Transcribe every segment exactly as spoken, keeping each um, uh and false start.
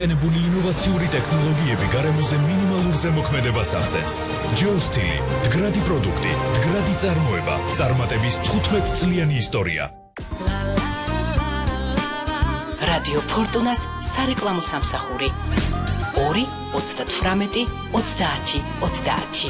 ენებული ინოვაციური ტექნოლოგიები გარემოზე მინიმალურ ზემოქმედებას ახდენს. ჯეოსტილი, მდგრადი პროდუქტი, მდგრადი წარმოება, წარმატების თხუთმეტწლიანი ისტორია. რადიო ფორტუნას სარეკლამო სამსახური ორი ოცდათვრამეტი ოცდაათი ოცდაათი.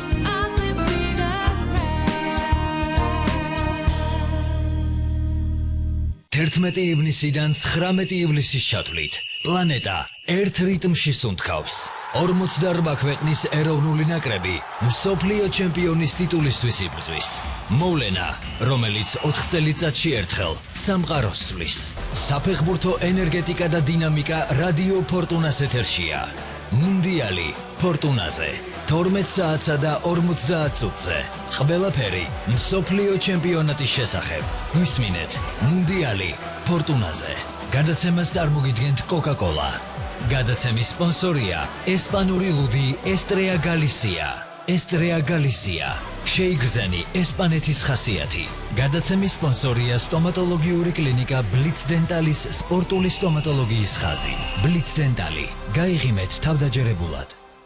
თერთმეტი ივნისიდან ცხრამეტი ივლისის ჩათვლით პლანეტა ერთ რიტმში სუნთქავს. ორმოცდაორმა ქვეყნის ეროვნული ნაკრები მსოფლიო ჩემპიონის ტიტულისთვის იბრძვის. მოვლენა, რომელიც ოთხ წელიწადში ერთხელ სამყაროს სვლის. საფეხბურთო ენერგეტიკა და დინამიკა რადიო ფორტუნას ეთერშია. მუნდიალი ფორტუნაზე თორმეტ საათსა და ორმოცდაათ წუთზე. ყველაფერი მსოფლიო ჩემპიონატის შესახებ. გვისმინეთ მუნდიალი ფორტუნაზე. გადაცემას წარმოგიდგენთ კოკა-კოლა. გადაცემის სპონსორია ესპანური ლუდი ესტრეა გალისია. ესტრეა გალისია. შეიგრძენი ესპანეთის ხასიათი. გადაცემის სპონსორია სტომატოლოგიური კლინიკა ბლიც დენტალის სპორტული სტომატოლოგიის ხაზი. ბლიც დენტალი. გაიღიმეთ თავდაჯერებულად.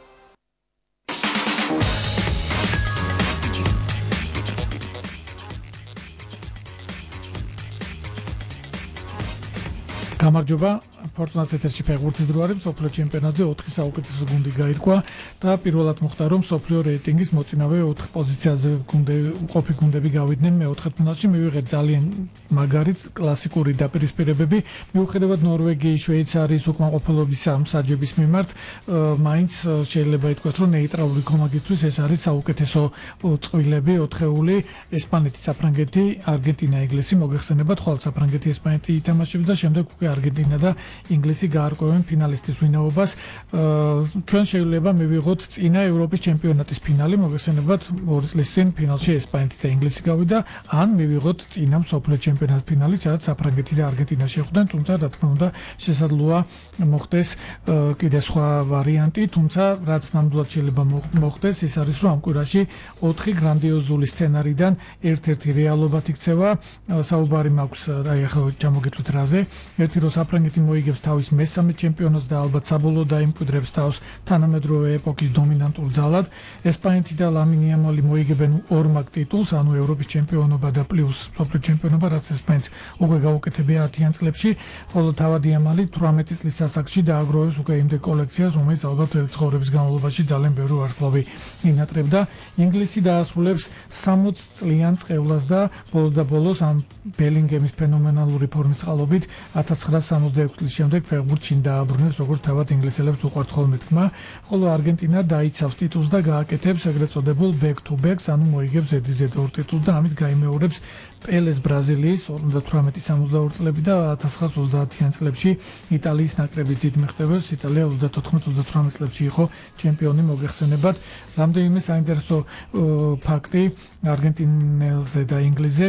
გამარჯობა, ფორტუნას ეთერში ფეხბურთის დრო არის. მსოფლიო ჩემპიონატზე ოთხი საუკეთესო გუნდი გაირკვა და პირველად მოხდა, რომ მსოფლიო რეიტინგის მოწინავე ოთხ პოზიციაზე მყოფი გუნდები გავიდნენ მეოთხედფინალში. მივიღეთ ძალიან მაგარი კლასიკური დაპირისპირებები. მიუხედავად ნორვეგიის, შვეიცარიის უკმაყოფილების სამსაჯების მიმართ, მაინც შეიძლება ითქვას, რომ ნეიტრალური კომაგისთვის ეს არის საუკეთესო წყვილები ოთხეული. ესპანეთი, საფრანგეთი, არგენტინა, ინგლისი მოგეხსენებათ, ხოლო საფრანგეთი, ესპანეთი ითამაშებს და შემდეგ უკვე არგენტინა და ინგლისი გაარკვევენ ფინალისტის ვინაობას. ჩვენ შეიძლება მივიღოთ წინა ევროპის ჩემპიონატის ფინალი, მოგეხსენებათ, ორი წლის წინ ფინალში ესპანეთი და ინგლისი გავიდა, ან მივიღოთ წინა მსოფლიო ჩემპიონატის ფინალი, სადაც საფრანგეთი და არგენტინა შეხვდნენ, თუმცა რა თქმა უნდა შესაძლოა მოხდეს კიდე სხვა ვარიანტი, თუმცა რაც ნამდვილად შეიძლება მოხდეს, ის არის, რომ ამ კვირაში ოთხი გრანდიოზული სცენარიდან ერთ-ერთი რეალობად იქცევა. საუბარი მაქვს აი ახლა ჩამოგეთვლით რაზე. ერთი რომ საფრანგეთი მოიგებს თავის მესამე ჩემპიონატს და ალბათ საბოლოოდ დაიმკვიდრებს თავს თანამედროვე ეპოქის დომინანტულ ძალად. ესპანეთი და ლამინ იამალი მოიგებენ ორმაგ ტიტულს, ანუ ევროპის ჩემპიონობა და პლუს მსოფლიო ჩემპიონობა, რაც ესპანეთს უკვე გაუკეთებია ათიან წლებში, ხოლო თავად იამალი თვრამეტი წლის ასაკში დააგროვებს უკვე იმდე კოლექციას, რომელიც ალბათ ცხოვრების განმავლობაში ძალიან ბევრი ვარსკვლავი ინატრებდა. ინგლისი დაასრულებს სამოც წლიან წყევლას და ბოლოს და ბოლოს ამ ბელინგემის ფენომენალური ფორმის წყალობით ათას ცხრაასი სამოცდაექვსი წლის შემდეგ ფეხბურთში დააბრუნებს როგორც თავად ინგლისელებს უყვართ ხოლმე თქმა, ხოლო არგენტინა დაიცავს ტიტულს და გააკეთებს ეგრეთ წოდებულ back to backs, ანუ მოიგებს ზედიზედ ორ ტიტულს და ამით გაიმეორებს პელეს ბრაზილიის ორმოცდათვრამეტი სამოცდაორი წლები და ათას ცხრაასი ოცდაათიან წლებში იტალიის ნაკრების დიდ მեղტეველს. იტალია ოცდათოთხმეტ ოცდათვრამეტ წლებში იყო ჩემპიონი, მოგეხსენებათ. რამდენიმე საინტერესო ფაქტი არგენტინელზე და ინგლისზე.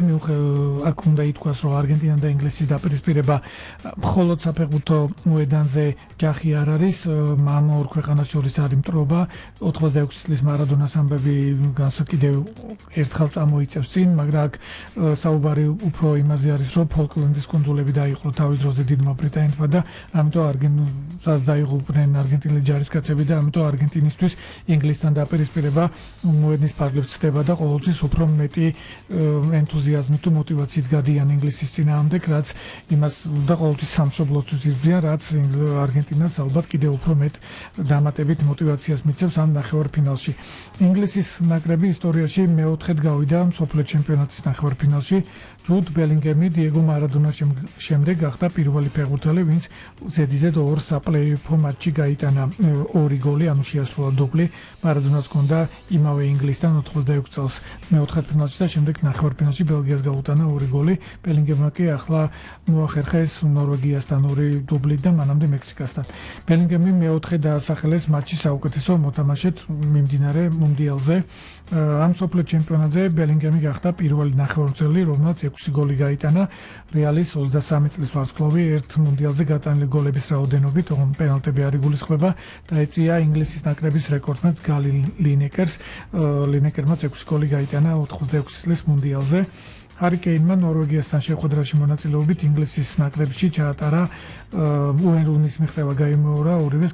აქ უნდა ითქვას, რომ არგენტინა და ინგლისის დაპირისპირება მხოლოდ საფეხბურთო მოედანზე ჯახი არ არის, ამ ორ ქვეყანას შორის არის მტრობა. ოთხმოცდაექვსი წლის მარადონას ამბები განსაკუთრებით ერთხელ წამოიწევს წინ, მაგრამ აქ საუბარი უფრო იმაზე არის, რომ ფოლკლენდის კუნძულები დაიყო თავის დროზე დიდმა ბრიტანეთმა და ამიტომ არგენტინას დაიღუპნენ არგენტინელი ჯარისკაცები და ამიტომ არგენტინისთვის ინგლისთან დაპირისპირება მოედნის ფარგლებს ცდება და ყოველთვის უფრო მეტი ენთუზიაზმით თუ მოტივაციით გადიან ინგლისის წინააღმდეგ, რაც იმას და ყოველთვის სამშობლოსთვის იბრძიან, რაც არგენტინას ალბათ კიდევ უფრო მეტ დამატებით მოტივაციას მიცემს ამ ნახევარფინალში. ინგლისის ნაკრები ისტორიაში მეოთხედ გავიდა მსოფლიო ჩემპიონატის ნახევარფინალში. ჯუდ ბელინგემი დიეგო მარადონას შემდეგ გახდა პირველი ფეხბურთელი, ვინც ზედიზედ ორ საპლეიოფ მატჩში გაიტანა ორი გოლი, ანუ შეასრულა დუბლი. მარადონას ჰქონდა იმავე ინგლისთან ოცდაექვსი წელს მეოთხედფინალში და შემდეგ ნახევარფინალში ბელგიას გაუტანა ორი გოლი. ბელინგემმა კი ახლა მოახერხეს ნორვეგიასთან ორი დუბლი და მანამდე მექსიკასთან. ბელინგემი მეოთხე დაასახელეს მატჩის საუკეთესო მოთამაშედ მიმდინარე მუნდიალზე. ამ მსოფლიო ჩემპიონატზე ბელინგემი გახდა პირველი ნახევარმცველი, რომელსაც ექვსი გოლი გაიტანა. რეალის ოცდასამი წლის ვარსკვლავი ერთ მუნდიალზე გატანილი გოლების რაოდენობით, თუმცა პენალტები არ იგულისხმება, დაეწია ინგლისის ნაკრების რეკორდმეტს გალი ლინეკერს. ლინეკერმაც ექვსი გოლი გაიტანა ოცდაექვსი წლის მუნდიალზე. ჰარი კეინმა ნორვეგიასთან შეხვედრაში მონაწილეობით ინგლისის ნაკრებში ჩაატარა უეინ რუნის მიღწევა გაიმეორა ორივეს